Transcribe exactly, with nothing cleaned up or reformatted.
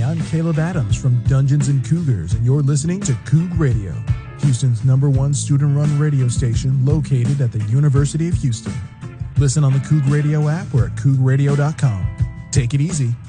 I'm Caleb Adams from Dungeons and Cougars, and you're listening to Coug Radio, Houston's number one student-run radio station located at the University of Houston. Listen on the Coug Radio app or at coug radio dot com. Take it easy.